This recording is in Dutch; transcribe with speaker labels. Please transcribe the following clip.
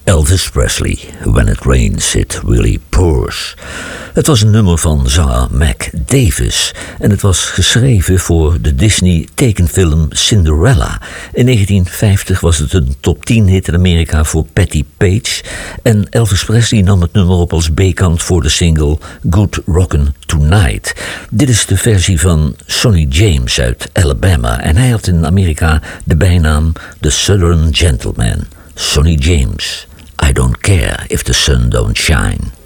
Speaker 1: Elvis Presley, When It Rains It Really Pours. Het was een nummer van zanger Mac Davis en het was geschreven voor de Disney tekenfilm Cinderella. In 1950 was het een top 10 hit in Amerika voor Patti Page en Elvis Presley nam het nummer op als B-kant voor de single Good Rockin' Tonight. Dit is de versie van Sonny James uit Alabama en hij had in Amerika de bijnaam The Southern Gentleman. Sonny James, I don't care if the sun don't shine.